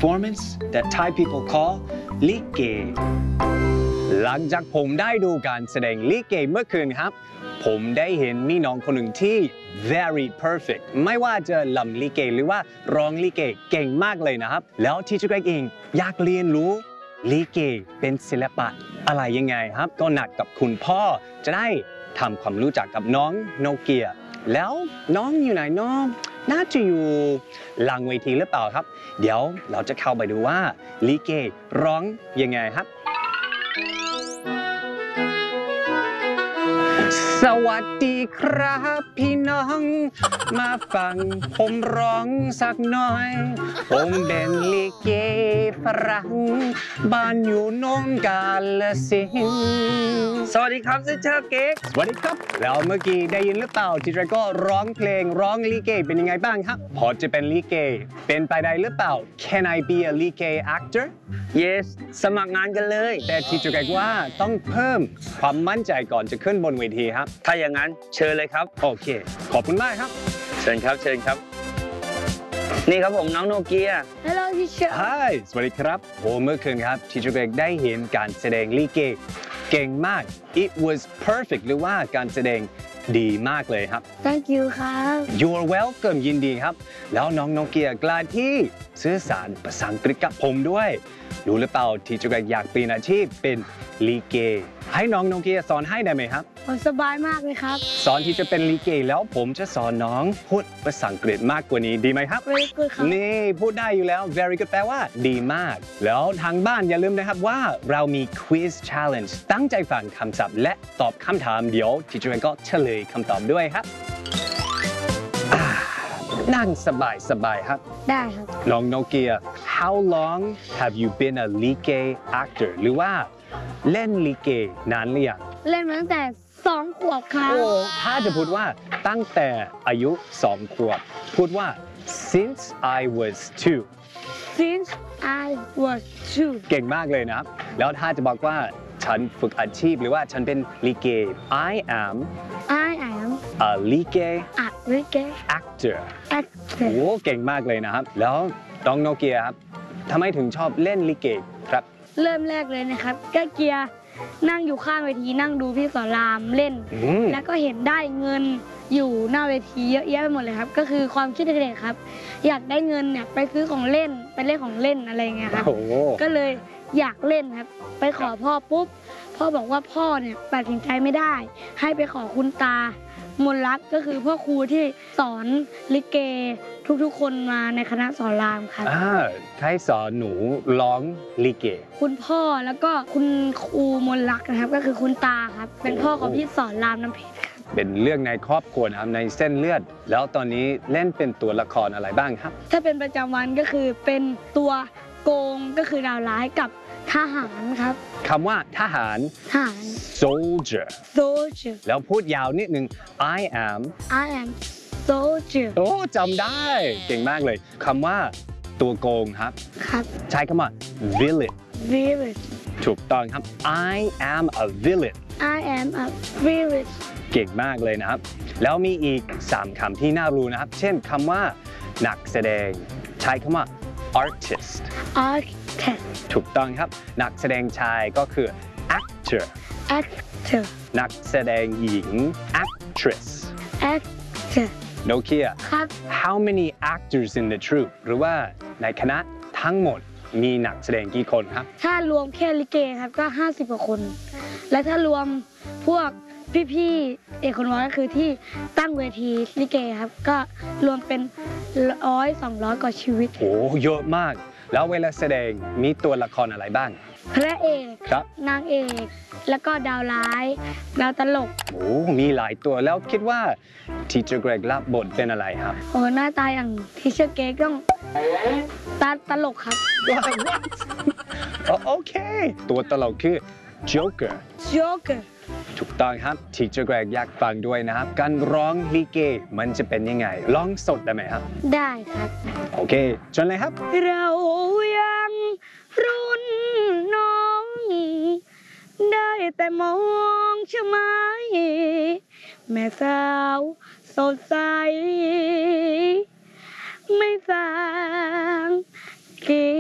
performance that Thai people call ลิเกหลังจากผมได้ดูการแสดงลิเกเมื่อคืนครับผมได้เห็นมีน้องคนหนึ่งที่ very perfect ไม่ว่าจะลำลิเกหรือว่าร้องลิเกเก่งมากเลยนะครับแล้วที่เกรกเองอยากเรียนรู้ลิเกเป็นศิลปะอะไรยังไงครับก็นัดกับคุณพ่อจะได้ทำความรู้จักกับน้องโนเกียแล้วน้องอยู่ไหนน้องน่าจะอยู่หลังเวทีหรือเปล่าครับเดี๋ยวเราจะเข้าไปดูว่าลิเกร้องยังไงครับสวัสดีครับพี่น้องมาฟังผมร้องสักหน่อยผมเป็นลิเกฝรั่งบ้านอยู่โนนกาฬสินธุ์สวัสดีครับซิสเตอร์เก๊กสวัสดีครับแล้วเมื่อกี้ได้ยินหรือเปล่าที่เราก็ร้องเพลงร้องลิเกเป็นยังไงบ้างครับพอจะเป็นลิเกเป็นไปได้หรือเปล่า Can I be a ลิเก actor Yes สมัครงานกันเลยแต่ที่จะบอกว่าต้องเพิ่มความมั่นใจก่อนจะขึ้นบนเวทีครับถ้าอย่างนั้นเชิญเลยครับโอเคขอบคุณมากครับเชิญครับเชิญครับนี่ครับผมน้องโนเกีย Hello teacher Hi สวัสดีครับผมเมื่อคืนครับที่จะได้เห็นการแสดงลิเกเก่งมาก It was perfect หรือว่าการแสดงดีมากเลยครับ Thank you ครับ You're welcome ยินดีครับแล้วน้องโนเกียกล้าที่สื่อสารภาษาอังกฤษกับผมด้วยรู้หรือเปล่าที่จะอยากเปลี่ยนอาชีพเป็นลิเกให้น้องโนเกียสอนให้ได้ไหมครับผมสบายมากเลยครับสอนที่จะเป็นลิเกแล้วผมจะสอนน้องพูดภาษาอังกฤษมากกว่านี้ดีไหมครับ Very good ครับนี่พูดได้อยู่แล้ว very good แปลว่าดีมากแล้วทางบ้านอย่าลืมนะครับว่าเรามี quiz challenge ตั้งใจฟังคำศัพท์และตอบคำถามเดี๋ยวที่จะก็เฉลยคำตอบด้วยครับนั่งสบายครับได้ครับน้องโนเกีย How long have you been a ลิเก actor หรือว่าเล่นลิเกนานหรือยังเล่นมาตั้งแต่2 ขวบครับถ้าจะพูดว่าตั้งแต่อายุ2 ขวบพูดว่า since I was 2 Since I was 2 เก่งมากเลยนะครับแล้วถ้าจะบอกว่าฉันฝึกอาชีพหรือว่าฉันเป็นลิเก I am a ลิเก actor โอ้เก่งมากเลยนะครับแล้วน้องโนเกียครับทำไมถึงชอบเล่นลิเกครับเริ่มแรกเลยนะครับก็เกียร์นั่งอยู่ข้างเวทีนั่งดูพี่สอนรามเล่นแล้วก็เห็นได้เงินอยู่หน้าเวทีเยอะแยะไปหมดเลยครับก็คือความคิดเด็กๆครับอยากได้เงินเนี่ยไปซื้อของเล่นไปเล่นของเล่นอะไรเงี้ยครับก็เลยอยากเล่นครับไปขอพ่อปุ๊บพ่อบอกว่าพ่อเนี่ยตัดสินใจไม่ได้ให้ไปขอคุณตามนรักก็คือพ่อครูที่สอนลิเกทุกๆคนมาในคณะสอนรามครับใครสอนหนูร้องลิเกคุณพ่อแล้วก็คุณครูมนรักนะครับก็คือคุณตาครับเป็นพ่อของพี่สอนรามน้ำเพชรครับเป็นเรื่องในครอบครัวนะครับในเส้นเลือดแล้วตอนนี้เล่นเป็นตัวละครอะไรบ้างครับถ้าเป็นประจำวันก็คือเป็นตัวโกงก็คือดาวร้ายกับทหารครับคำว่าทหาร soldier แล้วพูดยาวนิดนึง I am soldier โอ้จำได้เก่งมากเลยคำว่าตัวโกงครับใช้คำว่า villain ถูกต้องครับ I am a villain เก่งมากเลยนะครับแล้วมีอีก3 คำที่น่ารู้นะครับเช่นคำว่านักแสดงใช้คำว่า artist ถูกต้องครับนักแสดงชายก็คือ actor นักแสดงหญิง actress โนเกียครับ How many actors in the troupe หรือว่าในคณะทั้งหมดมีนักแสดงกี่คนครับถ้ารวมแค่ลิเกครับก็50 กว่าคนและถ้ารวมพวกพี่ๆเอกคนร้อยก็คือที่ตั้งเวทีลิเกครับก็รวมเป็น100-200 กว่าชีวิตโอ้เยอะมากแล้วเวลาแสดงมีตัวละครอะไรบ้างพระเอกครับนางเอกแล้วก็ดาวร้ายดาวตลกโอ้มีหลายตัวแล้วคิดว่าทีเจอร์เกรกรับบทเป็นอะไรครับโอ้หน้าตาอย่างทีเชอร์เก๊กต้องตลกครับโอเคตัวตลกคือ Joker ถูกต้องครับทีเจอร์เกรกอยากฟังด้วยนะครับการร้องลิเกมันจะเป็นยังไงร้องสดได้ไหมครับได้ครับโอเคเชิญเลยครับเรายังรุ่นน้องได้แต่มองชะไม้แม่สาวสดใสไม่สาง